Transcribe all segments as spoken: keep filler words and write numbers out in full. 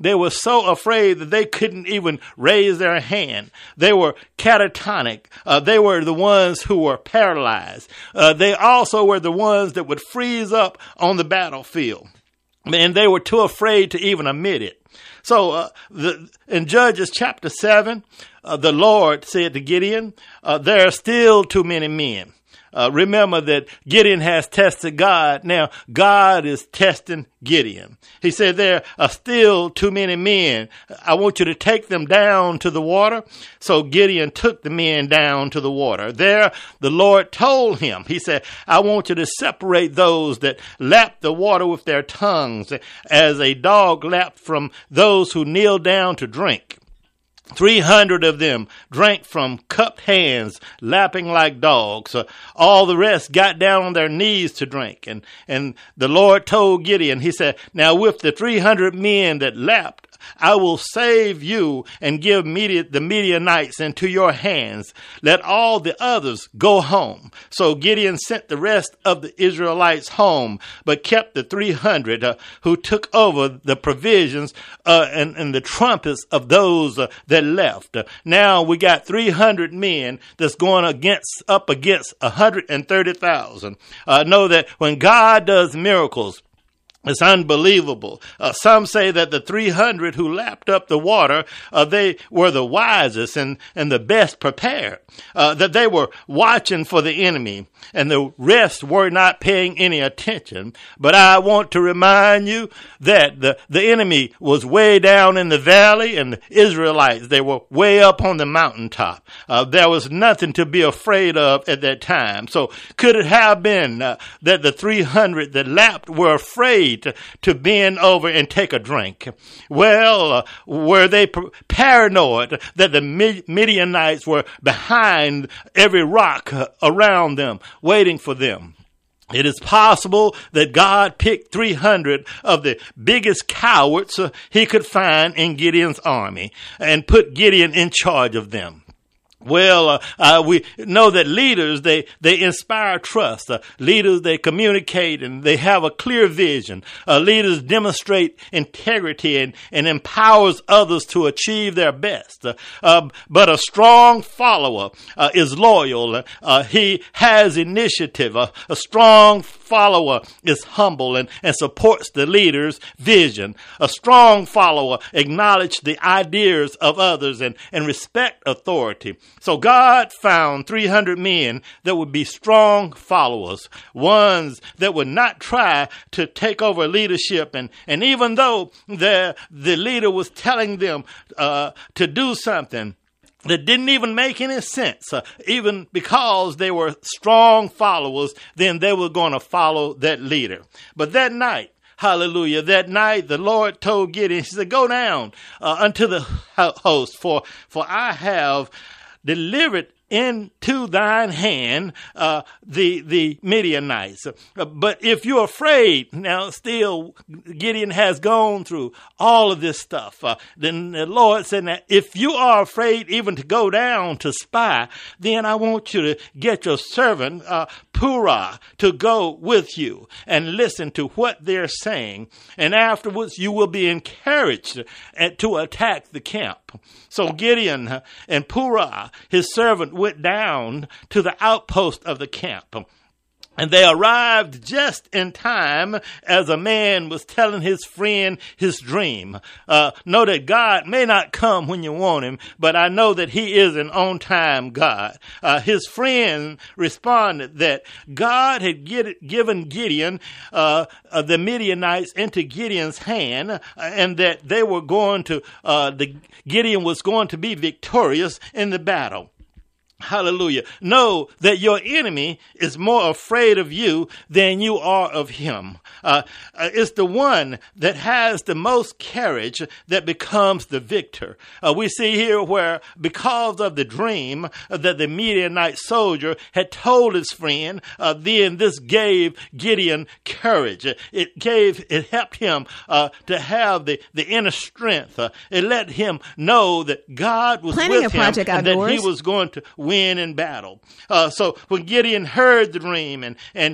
they were so afraid that they couldn't even raise their hand. They were catatonic. Uh, they were the ones who were paralyzed. Uh, they also were the ones that would freeze up on the battlefield. And they were too afraid to even admit it. So uh, the, in Judges chapter seven, uh, the Lord said to Gideon, uh, there are still too many men. Uh, remember that Gideon has tested God. Now, God is testing Gideon. He said, there are still too many men. I want you to take them down to the water. So Gideon took the men down to the water. There, the Lord told him, he said, I want you to separate those that lap the water with their tongues as a dog lapped from those who kneel down to drink. Three hundred of them drank from cupped hands, lapping like dogs. Uh, all the rest got down on their knees to drink. And, and the Lord told Gideon, he said, now with the three hundred men that lapped, I will save you and give Midi- the Midianites into your hands. Let all the others go home. So Gideon sent the rest of the Israelites home, but kept the three hundred uh, who took over the provisions uh, and, and the trumpets of those uh, that left. Uh, now we got three hundred men that's going against up against one hundred thirty thousand. Uh, know that when God does miracles, it's unbelievable. Uh, some say that the three hundred who lapped up the water, uh, they were the wisest and, and the best prepared, uh, that they were watching for the enemy and the rest were not paying any attention. But I want to remind you that the, the enemy was way down in the valley and the Israelites, they were way up on the mountaintop. Uh, there was nothing to be afraid of at that time. So could it have been uh, that the three hundred that lapped were afraid To, to bend over and take a drink? Well, uh, were they p- paranoid that the Midianites were behind every rock uh, around them, waiting for them? It is possible that God picked three hundred of the biggest cowards uh, he could find in Gideon's army and put Gideon in charge of them. Well, uh, uh, we know that leaders, they, they inspire trust. Uh, leaders, they communicate and they have a clear vision. Uh, leaders demonstrate integrity and, and empowers others to achieve their best. Uh, uh, but a strong follower uh, is loyal. Uh, he has initiative. Uh, a strong follower is humble and, and supports the leader's vision. A strong follower acknowledges the ideas of others and, and respect authority. So God found three hundred men that would be strong followers, ones that would not try to take over leadership. And, and even though the, the leader was telling them uh, to do something that didn't even make any sense, uh, even because they were strong followers, then they were going to follow that leader. But that night, hallelujah, that night the Lord told Gideon, he said, go down uh, unto the host, for, for I have delivered into thine hand uh, the the Midianites. Uh, but if you're afraid, now still Gideon has gone through all of this stuff. Uh, then the Lord said, that if you are afraid even to go down to spy, then I want you to get your servant uh, Purah to go with you and listen to what they're saying. And afterwards you will be encouraged to attack the camp. So Gideon and Purah, his servant, went down to the outpost of the camp. And they arrived just in time as a man was telling his friend his dream. Uh, know that God may not come when you want him, but I know that he is an on-time God. Uh, his friend responded that God had get, given Gideon uh, uh, the Midianites into Gideon's hand, uh, and that they were going to, uh, the Gideon was going to be victorious in the battle. Hallelujah. Know that your enemy is more afraid of you than you are of him. Uh, uh, it's the one that has the most courage that becomes the victor. Uh, we see here where because of the dream uh, that the Midianite soldier had told his friend, uh, then this gave Gideon courage. It gave, it helped him uh, to have the, the inner strength. Uh, it let him know that God was Planning with a project him and outdoors. that he was going to win in battle. Uh, so when Gideon heard the dream and, and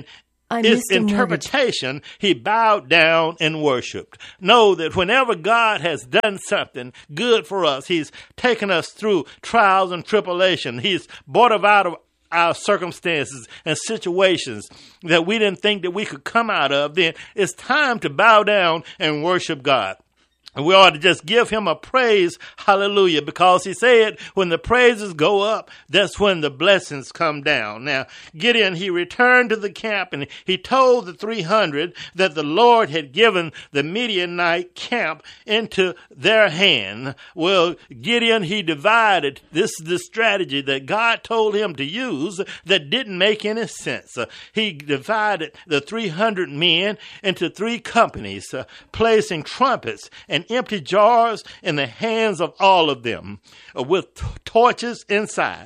I its missed a mortgage. interpretation, he bowed down and worshiped. Know that whenever God has done something good for us, he's taken us through trials and tribulation. He's brought us out of our circumstances and situations that we didn't think that we could come out of. Then it's time to bow down and worship God. And we ought to just give him a praise, hallelujah, because he said when the praises go up, that's when the blessings come down. Now, Gideon, he returned to the camp and he told the three hundred that the Lord had given the Midianite camp into their hand. Well, Gideon, he divided. This is the strategy that God told him to use that didn't make any sense. Uh, he divided the three hundred men into three companies, uh, placing trumpets and empty jars in the hands of all of them uh, with t- torches inside.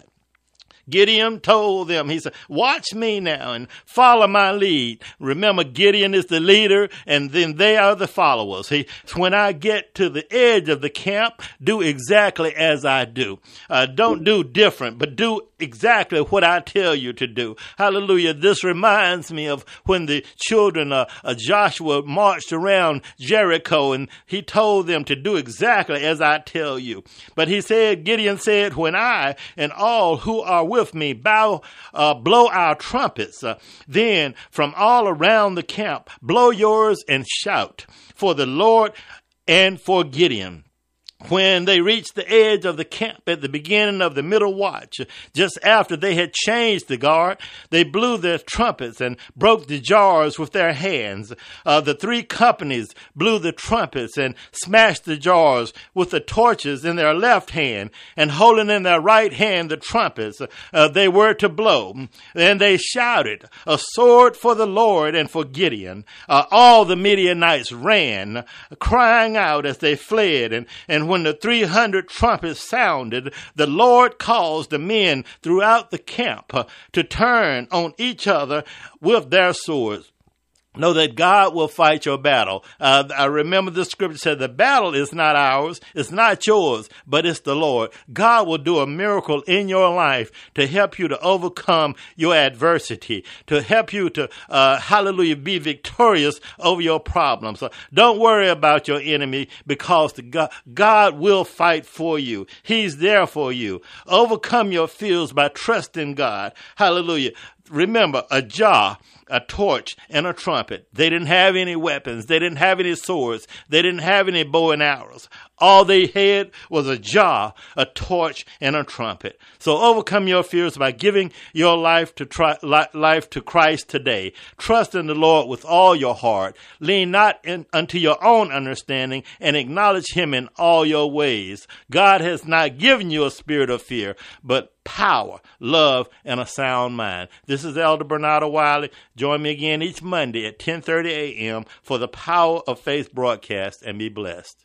Gideon told them, he said, watch me now and follow my lead. Remember, Gideon is the leader and then they are the followers. He, when I get to the edge of the camp, do exactly as I do. Uh, don't do different, but do exactly what I tell you to do. Hallelujah. This reminds me of when the children of uh, uh, Joshua marched around Jericho and he told them to do exactly as I tell you. But he said, Gideon said, when I and all who are with with me, bow, uh, blow our trumpets. Uh, then from all around the camp, blow yours and shout for the Lord and for Gideon. When they reached the edge of the camp at the beginning of the middle watch, just after they had changed the guard, they blew their trumpets and broke the jars with their hands. Uh, the three companies blew the trumpets and smashed the jars with the torches in their left hand, and holding in their right hand the trumpets uh, they were to blow. And they shouted, a sword for the Lord and for Gideon. Uh, all the Midianites ran, crying out as they fled, and, and when the three hundred trumpets sounded, the Lord caused the men throughout the camp uh, to turn on each other with their swords. Know that God will fight your battle. Uh, I remember the scripture said the battle is not ours, it's not yours, but it's the Lord. God will do a miracle in your life to help you to overcome your adversity, to help you to, uh, hallelujah, be victorious over your problems. So don't worry about your enemy because the God, God will fight for you. He's there for you. Overcome your fears by trusting God. Hallelujah. Remember, a jar, a torch, and a trumpet. They didn't have any weapons. They didn't have any swords. They didn't have any bow and arrows. All they had was a jar, a torch, and a trumpet. So overcome your fears by giving your life to try, life to Christ today. Trust in the Lord with all your heart. Lean not in, unto your own understanding, and acknowledge him in all your ways. God has not given you a spirit of fear, but power, love, and a sound mind. This is Elder Bernardo Wiley. Join me again each Monday at ten thirty a.m. for the Power of Faith broadcast, and be blessed.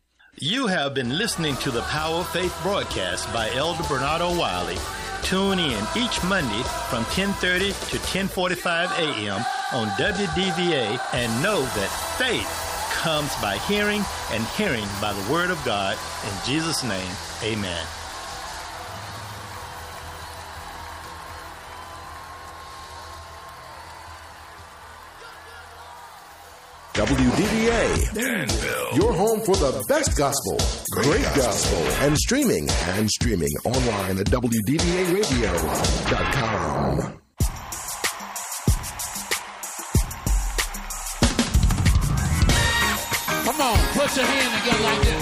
You have been listening to the Power of Faith broadcast by Elder Bernardo Wiley. Tune in each Monday from ten thirty to ten forty-five a.m. on W D V A, and know that faith comes by hearing, and hearing by the Word of God. In Jesus' name, amen. W D V A, Danville, your home for the best gospel, great, great gospel, gospel, and streaming, and streaming online at W D V A radio dot com. Come on, put your hand together like this.